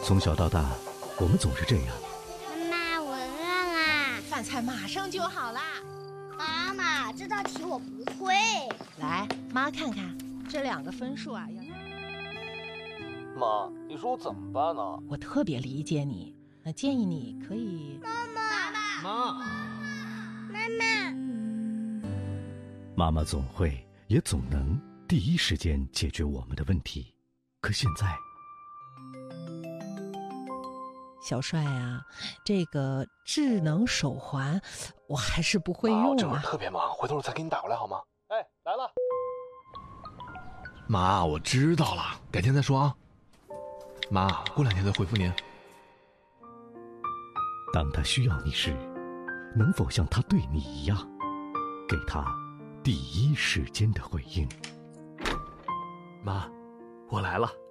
从小到大，我们总是这样。 妈妈，我饿啦！ 饭菜马上就好啦。 妈妈，这道题我不会。 来，妈看看这2个分数啊。 妈，你说我怎么办呢？ 我特别理解你，那建议你可以…… 妈， 妈妈总会也总能第一时间解决我们的问题，可现在， 小帅啊，这个智能手环我还是不会用这会儿啊。 特别忙，回头我再给你打过来好吗？哎，来了。 妈，我知道了，改天再说啊。妈，过2天再回复您。 当他需要你时，能否像他对你一样，给他第一时间的回应？ 妈，我来了。